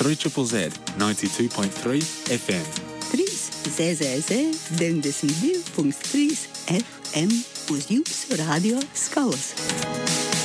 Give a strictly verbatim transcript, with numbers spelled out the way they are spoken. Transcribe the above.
trīs Z Z ninety-two point three F M. trīs Z Z Z deviņdesmit divi punkts trīs F M uz jūsu radio skalas.